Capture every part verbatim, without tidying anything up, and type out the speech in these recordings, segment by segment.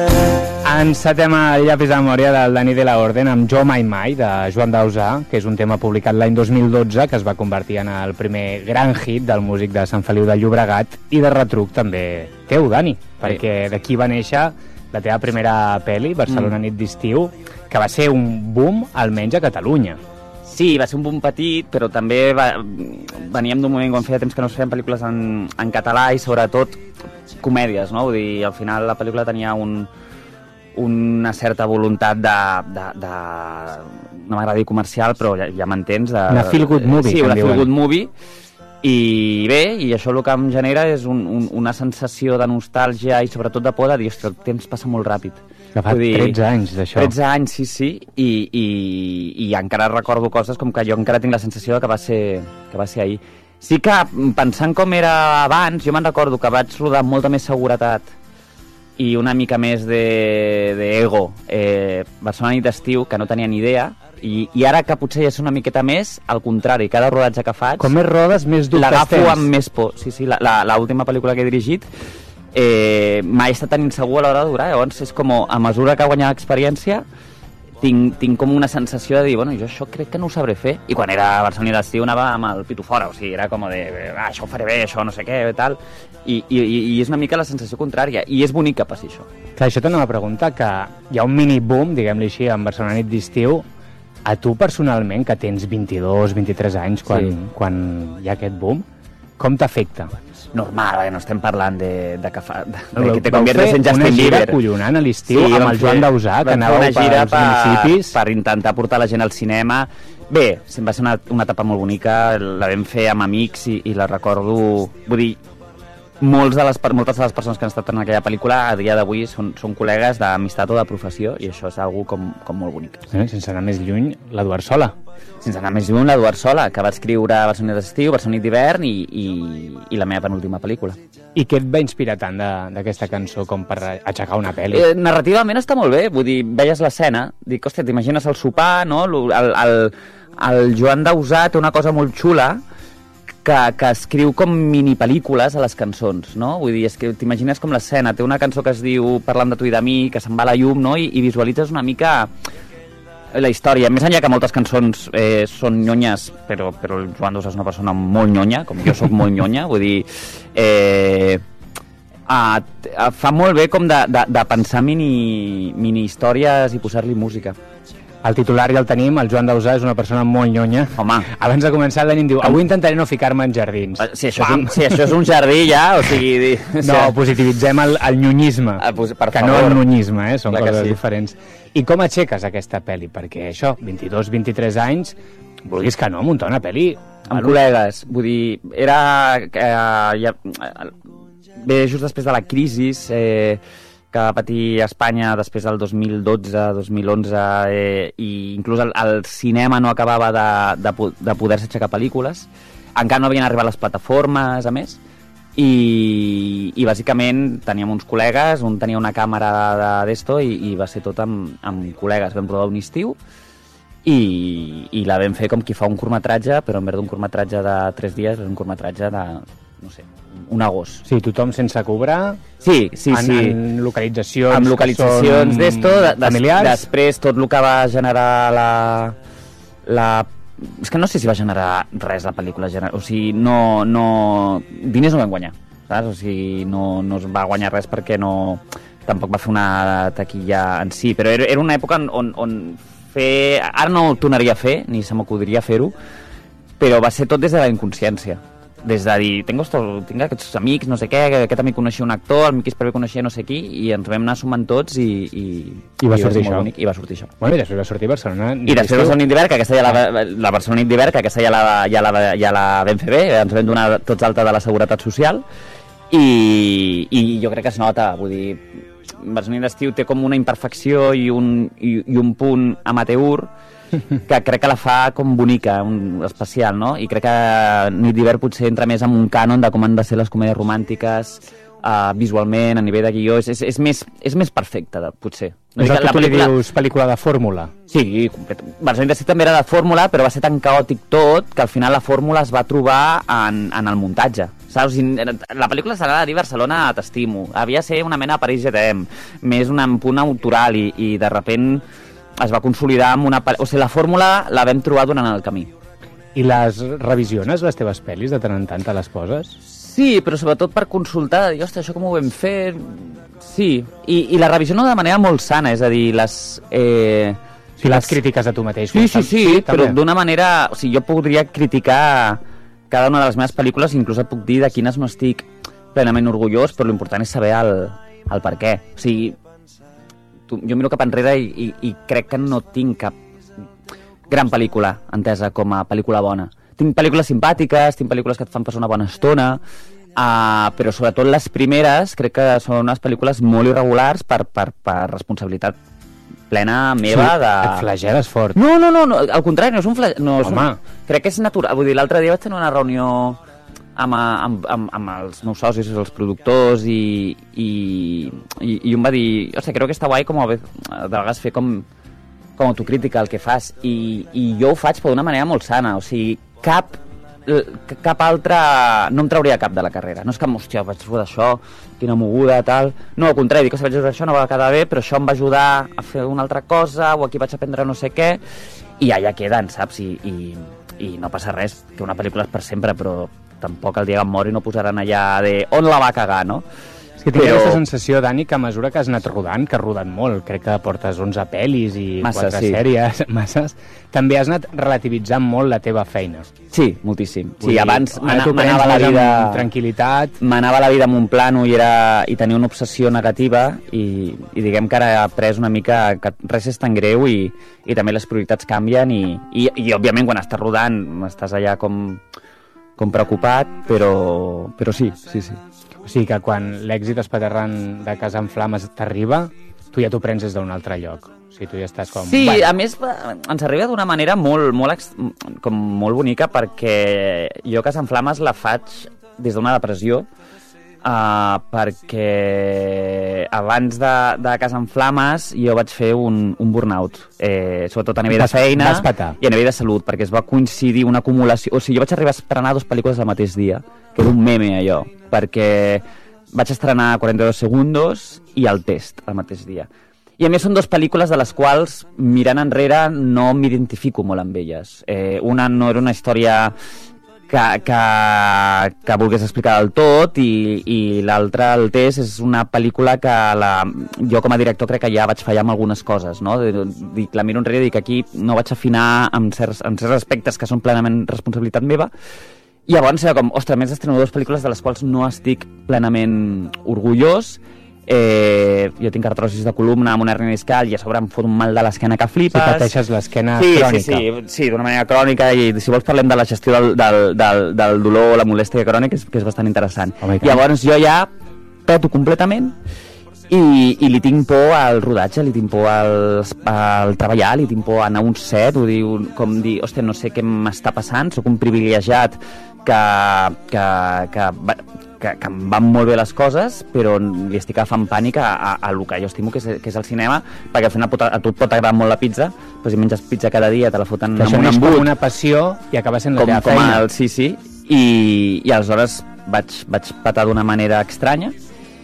Encetem el llapis de memòria del Dani de la Orden amb Jo Mai Mai, de Joan Dausà, que és un tema publicat l'any dos mil dotze, que es va convertir en el primer gran hit del músic de Sant Feliu de Llobregat i de retruc també teu, Dani, perquè d'aquí va néixer la teva primera pel·li, Barcelona nit d'estiu, que va ser un boom, almenys a Catalunya. Sí, va ser un boom petit, però també va, veníem d'un moment quan feia temps que no es feien pel·lícules en, en català i sobretot comèdies, no? Vull dir, al final la pel·lícula tenia un, una certa voluntat de, de, de no m'agrada dir comercial, però ja, ja m'entens. De, una feel good movie. Sí, una feel good movie. I bé, i això el que em genera és un, un, una sensació de nostàlgia i sobretot de por de dir, ostres, el temps passa molt ràpid. Que fa dir, tretze anys d'això. tretze anys, sí, sí, i, i, i encara recordo coses com que jo encara tinc la sensació que va ser, que va ser ahir. Sí que, pensant com era abans, jo me'n recordo que vaig rodar amb molta més seguretat i una mica més d'ego de, eh, Barcelona nit d'estiu, que no tenia ni idea, i, i ara que potser ja és una miqueta més, al contrari, cada rodatge que faig... Com més rodes, més dubtes l'agafo tens. amb més por. Sí, sí, l'última pel·lícula que he dirigit eh, mai he estat tan insegur a l'hora de durar, llavors és com a mesura que guanyava experiència tinc, tinc com una sensació de dir, bueno, jo això crec que no ho sabré fer, i quan era a Barcelona d'estiu anava amb el pitu fora, o sigui, era com de, ah, això ho faré bé, això no sé què, tal, i, i, i és una mica la sensació contrària, i és bonic que passi això. Clar, això t'anava a preguntar, que hi ha un mini-boom, diguem-li així, en Barcelona nit d'estiu. A tu personalment, que tens vint-i-dos, vint-i-tres anys, quan, sí. quan hi ha aquest boom, com t'afecta? Normal, eh? No estem parlant de, de que, fa, de, de que te conviertes en Justin Bieber. Una gira collonant a l'estiu sí, amb el Joan Dausà, que anàveu per als municipis. Per intentar portar la gent al cinema. Bé, va ser una, una etapa molt bonica, la vam fer amb amics i, i la recordo... Vull dir, molts de les, moltes de les persones que han estat en aquella pel·lícula a dia d'avui són, són col·legues d'amistat o de professió i això és algo com, com molt bonic. Eh, sense anar més lluny, l'Eduard Sola. Sense anar més lluny, l'Eduard Sola, que va escriure Barcelona d'estiu, Barcelona d'hivern i, i, i la meva penúltima pel·lícula. I què et va inspirar tant d'aquesta cançó com per aixecar una pel·li? Eh, narrativament està molt bé, vull dir, veies l'escena, dic, hòstia, t'imagines el sopar, no? El, el, el Joan Dausà té una cosa molt xula, que, que escriu com mini-pel·lícules a les cançons, no? Vull dir, t'imagines com l'escena, té una cançó que es diu Parlant de tu i de mi, que se'n va a la llum, no? I, i visualitzes una mica la història. Més enllà que moltes cançons eh, són nyonyes, però, però el Joan Dausà és una persona molt nyonya, com jo sóc molt nyonya, vull dir... Eh, a, a, fa molt bé com de, de, de pensar mini, mini històries i posar-li música. El titular ja el tenim, el Joan Dausà és una persona molt nyonya. Home. Abans de començar, el Dani em diu, avui intentaré no ficar-me en jardins. Si això, és un, si això és un jardí ja, o sigui... No, o sigui... positivitzem el, el nyonyisme, ah, pues, per que favor. no el nonyisme, eh? Són clar coses sí. diferents. I com aixeques aquesta pel·li? Perquè això, vint-i-dos, vint-i-tres anys, vulguis que no, muntar una pel·li... Amb col·legues, vull dir, era... Eh, ja, bé, just després de la crisi... Eh, que va patir a Espanya després del dos mil dotze, dos mil onze, eh, i inclús el, el cinema no acabava de, de, de poder-se aixecar pel·lícules. Encara no havien arribat les plataformes, a més, i, i bàsicament teníem uns col·legues, un tenia una càmera d'esto, i, i va ser tot amb, amb col·legues. Vam rodar un estiu, i, i la vam fer com qui fa un curtmetratge, però en lloc d'un curtmetratge de tres dies, és un curtmetratge de, no sé, un agost. Sí, tothom sense cobrar... Sí, sí, en, sí. En localitzacions... Amb localitzacions d'esto, de, familiars. Després tot el que va generar la... la és que no sé si va generar res la pel·lícula, o sigui, no, no... diners no vam guanyar, saps? O sigui, no, no es va guanyar res perquè no... tampoc va fer una taquilla en si, però era, era una època on, on fer... Ara no ho tornaria a fer, ni se m'acudiria fer-ho, però va ser tot des de la inconsciència. Des de dir, tinc, tinc aquests amics, no sé què, aquest amic coneixia un actor, el Miqui Esparvé coneixia no sé qui, i ens vam anar sumant tots i... I, I va, i sortir, va això. I va sortir això. Bueno, i després va sortir Barcelona... I després Barcelona nit d'hivern, que aquesta ja la, la Barcelona nit d'hivern, que aquesta ja la, ja, la, ja la vam fer bé, ens vam donar tots alta de la Seguretat Social, i, i jo crec que es nota, vull dir, Barcelona nit d'estiu té com una imperfecció i un, i, i un punt amateur, que crec que la fa com bonica, un, especial, no? I crec que Nit d'hivern potser entra més en un cànon de com han de ser les comèdies romàntiques, uh, visualment, a nivell de guió, és, és, és, més, és més perfecta, de, potser. No és el que la tu pel·lícula... li dius pel·lícula de fórmula? Sí, complet. Barcelona nit d'estiu també era de fórmula, però va ser tan caòtic tot que al final la fórmula es va trobar en, en el muntatge. saps? La pel·lícula s'anava a dir Barcelona t'estimo, havia de ser una mena de París ja t'hem, més un punt autoral i, i de repent es va consolidar amb una... O sigui, la fórmula la vam trobar durant el camí. I les revisiones, les teves pel·lis, de tant en tant te les poses? Sí, però sobretot per consultar, dir, ostres, això com ho vam fer... Sí, I, i la revisiono de manera molt sana, és a dir, les... Eh... Si les crítiques a tu mateix. Sí, sí, sí, sí, però d'una manera... O sigui, jo podria criticar cada una de les meves pel·lícules, inclús et puc dir de quines no estic plenament orgullós, però l'important és saber el, el per què. O sigui, tu, jo miro cap enrere i, i, i crec que no tinc cap gran pel·lícula entesa com a pel·lícula bona. Tinc pel·lícules simpàtiques, tinc pel·lícules que et fan passar una bona estona, uh, però sobretot les primeres crec que són unes pel·lícules molt irregulars per, per, per responsabilitat plena meva sí, de... Et flagel·les fort. No, no, no, no, al contrari, no és un flagel... No, és Home. un... Crec que és natural. Vull dir, l'altre dia vaig tenir una reunió amb, amb, amb, amb els meus socis, els productors, i, i, i, i un va dir, ostres, crec que està guai com a, de vegades fer com, com autocrítica el que fas, i, i jo ho faig per d'una manera molt sana, o sigui, cap... cap altra... no em trauria cap de la carrera, no és que, hòstia, vaig jugar d'això, quina moguda, tal... No, al contrari, dic que si vaig jugar d'això no va quedar bé, però això em va ajudar a fer una altra cosa, o aquí vaig aprendre no sé què, i allà queden, saps? I, i, i no passa res, que una pel·lícula és per sempre, però tampoc el dia que em mori no posaran allà de on la va cagar, no? És que tinc però... aquesta sensació, Dani, que a mesura que has anat rodant, que has rodat molt, crec que portes onze pel·lis i Massa, quatre sí. sèries, masses, també has anat relativitzant molt la teva feina. Sí, moltíssim. Vull Sí, abans m'anava la vida... amb tranquil·litat. M'anava la vida amb un plano i, era, i tenia una obsessió negativa i, i diguem que ara he après una mica que res és tan greu i, i també les prioritats canvien i, i, i òbviament quan estàs rodant estàs allà com, com preocupat, però, però sí, sí, sí. O sigui que quan l'èxit espaterrant de Casa en Flames t'arriba, tu ja t'ho prens des d'un altre lloc. O sigui, tu ja estàs com... Sí, bueno. a més ens arriba d'una manera molt, molt, ex... com molt bonica perquè jo Casa en Flames la faig des d'una depressió uh, perquè abans de, de Casa en Flames jo vaig fer un, un burnout, eh, sobretot a nivell vas, de feina i a nivell de salut, perquè es va coincidir una acumulació... O sigui, jo vaig arribar a estrenar dues pel·lícules al mateix dia, que era un meme allò, perquè vaig estrenar quaranta-dos segundos i El test el mateix dia. I a més són dues pel·lícules de les quals, mirant enrere, no m'identifico molt amb elles. Eh, una no era una història que, que, que volgués explicar del tot i, i l'altra, El test, és una pel·lícula que la, jo com a director crec que ja vaig fallar amb algunes coses, no? Dic, la miro enrere i dic, aquí no vaig afinar en certs, en certs aspectes que són plenament responsabilitat meva. I llavors era com, ostres, més estreno dues pel·lícules de les quals no estic plenament orgullós. Eh, jo tinc artrosis de columna amb una hernia discal i a sobre em fot un mal de l'esquena que flipes. Si pateixes l'esquena sí, crònica. Sí, sí, sí, d'una manera crònica, i si vols parlem de la gestió del, del, del, del dolor o la molèstia crònica, que és, que és bastant interessant. Oh, llavors jo ja peto completament i, i li tinc por al rodatge, li tinc por al, al treballar, li tinc por a anar a un set, ho diu, com dir, hòstia, no sé què m'està passant, sóc un privilegiat que, que, que, que, que em van molt bé les coses, però li estic agafant pànic a, a, a el que jo estimo, que és, que és el cinema, perquè al final pot, a tu et pot agradar molt la pizza, però si menges pizza cada dia te la foten que amb un embut. Com una passió i acaba sent la com, teva com feina. El, sí, sí, i, i aleshores vaig, vaig patar d'una manera estranya.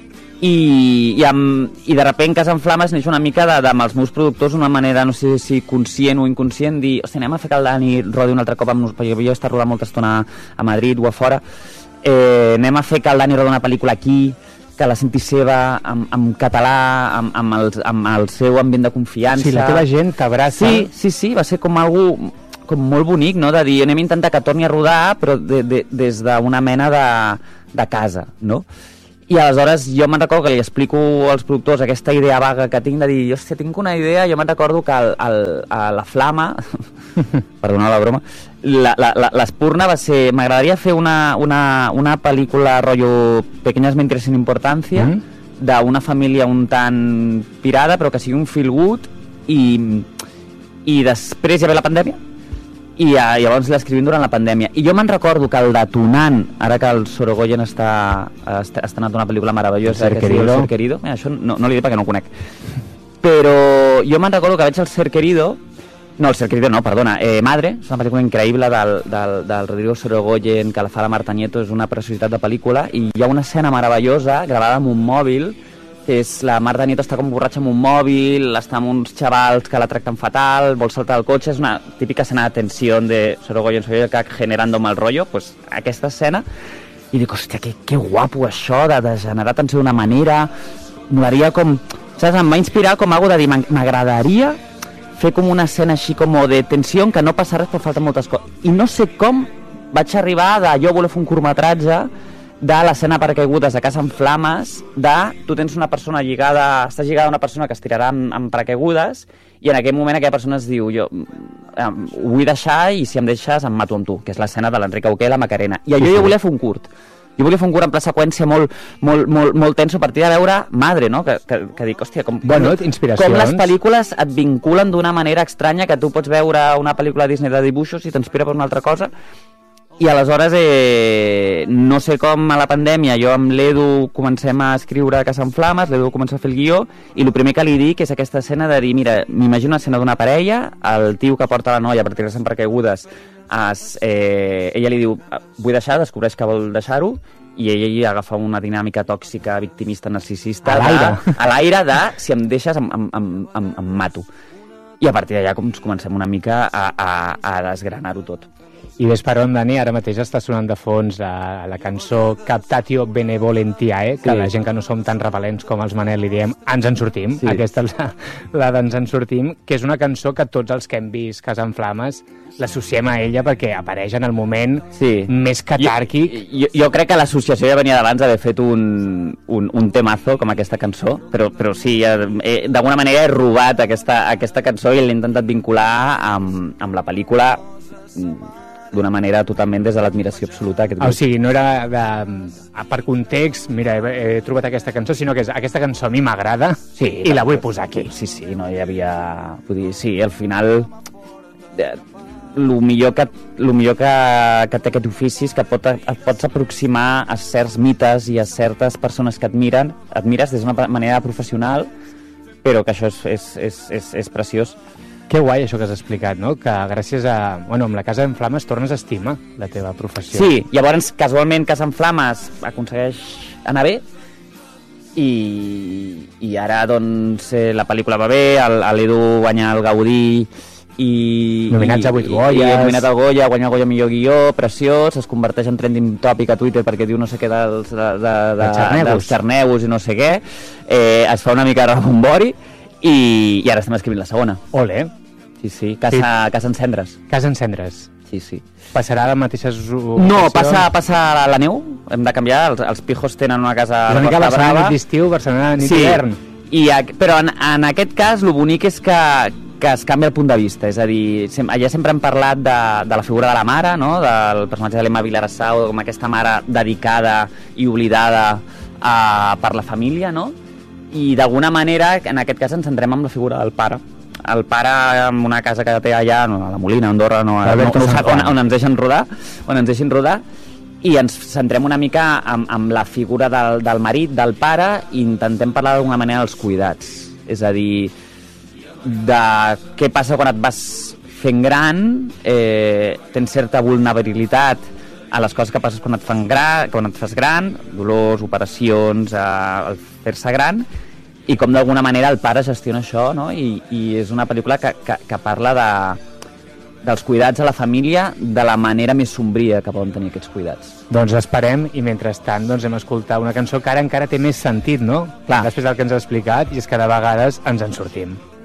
I, i, amb, i de repent Casa en Flames neix una mica de, de, amb els meus productors una manera, no sé si conscient o inconscient, dir, hosti, anem a fer que el Dani rodi un altre cop amb nos, perquè jo he estat rodant molta estona a Madrid o a fora, eh, anem a fer que el Dani rodi una pel·lícula aquí, que la senti seva, en, en català, amb, amb, el, amb el seu ambient de confiança. Sí, la teva gent t'abraça. Sí, sí, sí, va ser com algo com molt bonic, no?, de dir, anem a intentar que torni a rodar, però de, de, des d'una mena de, de casa, no? I aleshores jo me'n recordo que li explico als productors aquesta idea vaga que tinc de dir, hòstia, tinc una idea, jo me'n recordo que el, el, a la Flama, perdona la broma, l'Espurna va ser, m'agradaria fer una, una, una pel·lícula rotllo Pequeñas mentiras sin importancia, mm. d'una família un tant pirada, però que sigui un feel good, i, i després hi ha la pandèmia, i ja, llavors l'escrivim durant la pandèmia. I jo me'n recordo que el detonant, ara que el Sorogoyen està, està estrenat una pel·lícula meravellosa, El Ser que es diu El Querido, Ser Querido. Mira, això no, no li dic perquè no ho conec. Però jo me'n recordo que veig El Ser Querido No, el Secreto no, perdona. Eh, Madre, és una pel·lícula increïble del, del, del Rodrigo Sorogoyen, que la fa la Marta Nieto, és una preciositat de pel·lícula, i hi ha una escena meravellosa, gravada amb un mòbil, que és la Marta Nieto està com borratxa amb un mòbil, està amb uns xavals que la tracten fatal, vol saltar el cotxe, és una típica escena de tensió de Sorogoyen, Sorogoyen generando mal rollo, pues aquesta escena, i dic, hòstia, que, que guapo això, de, de generar tensió d'una manera, molaria com... Saps, em va inspirar com algo de dir, m'agradaria fer com una escena així com de tensió en què no passa res però falten moltes coses. I no sé com vaig arribar de jo voler fer un curtmetratge de l'escena paracaigudes de Casa en Flames, de tu tens una persona lligada, estàs lligada a una persona que es tirarà amb, amb paracaigudes i en aquell moment aquella persona es diu jo eh, ho vull deixar i si em deixes em mato amb tu, que és l'escena de l'Enric Auqué, la Macarena. I allò jo volia fer un curt. Jo volia fer un curt en pla seqüència molt, molt, molt, molt tenso a partir de veure Madre, no? Que, que, que dic, hòstia, com, bueno, com les pel·lícules et vinculen d'una manera estranya, que tu pots veure una pel·lícula Disney de dibuixos i t'inspira per una altra cosa. I aleshores, eh, no sé com a la pandèmia, jo amb l'Edu comencem a escriure Casa en Flames, l'Edu comença a fer el guió, i el primer que li dic és aquesta escena de dir, mira, m'imagino una escena d'una parella, el tio que porta la noia per tirar-se en paracaigudes, es, eh, ella li diu, vull deixar, descobreix que vol deixar-ho, i ella hi agafa una dinàmica tòxica, victimista, narcisista, a l'aire, a l'aire de, si em deixes, em, em, em, em mato. I a partir d'allà com comencem una mica a, a, a desgranar-ho tot. I ves per on, Dani, ara mateix està sonant de fons la, la cançó Captatio Benevolentiae, que sí. La gent que no som tan repel·lents com els Manel li diem ens en sortim, sí. Aquesta és la, la d'Ens en sortim, que és una cançó que tots els que hem vist Casa en Flames l'associem a ella perquè apareix en el moment sí. Més catàrquic. Jo, jo, jo crec que l'associació ja venia d'abans d'haver fet un, un, un temazo com aquesta cançó, però, però sí, d'alguna manera he robat aquesta, aquesta cançó i l'he intentat vincular amb, amb la pel·lícula d'una manera totalment des de l'admiració absoluta. O sigui, no era de, per context, mira, he, he trobat aquesta cançó, sinó que és, aquesta cançó a mi m'agrada sí, i la vull posar aquí. Sí, sí, no hi havia... Vull dir, sí, al final... el millor que, lo millor que, que té aquest ofici és que pot, et pots aproximar a certs mites i a certes persones que admiren, admires des d'una manera professional, però que això és, és, és, és, és preciós. Que guai això que has explicat, no? Que gràcies a... Bueno, amb la Casa en Flames tornes a estimar la teva professió. Sí, llavors casualment Casa en Flames aconsegueix anar bé i, i ara doncs eh, la pel·lícula va bé, l'Edu guanya el Gaudí i... Nominats a vuit Goyes. I, i nominat al Goya, guanya el Goya millor guió, preciós, es converteix en trending topic a Twitter perquè diu no sé què dels, de, de, de, de dels xarneus i no sé què, eh, es fa una mica de rebombori i, i ara estem escrivint la segona. Ole. Sí, sí, Casa, sí. Casa en cendres. Casa en cendres. Sí, sí. Passarà les mateixes ocasions? No, passa, passa a la neu, hem de canviar, els, els pijos tenen una casa... És una mica Barcelona nit d'estiu, Barcelona nit sí. d'hivern. I, però en, en aquest cas, el bonic és que que es canvia el punt de vista, és a dir, sem allà sempre hem parlat de, de la figura de la mare, no? Del personatge de l'Emma Vilarassau, com aquesta mare dedicada i oblidada uh, per la família, no? I d'alguna manera, en aquest cas, ens centrem en la figura del pare. El pare en una casa que té allà, no, a la Molina, a Andorra, no, no, no, no sap on, on ens deixen rodar, on ens deixin rodar, i ens centrem una mica amb, amb la figura del, del marit, del pare, i intentem parlar d'alguna manera dels cuidats. És a dir, de què passa quan et vas fent gran, eh, tens certa vulnerabilitat a les coses que passes quan et, fan gran, quan et fas gran, dolors, operacions, eh, el fer-se gran, i com d'alguna manera el pare gestiona això, no? I, i és una pel·lícula que, que, que parla de, dels cuidats a la família de la manera més sombria que poden tenir aquests cuidats. Doncs esperem, i mentrestant doncs, hem escoltat una cançó que ara encara té més sentit, no? Clar. Després del que ens ha explicat, i és que de vegades ens en sortim.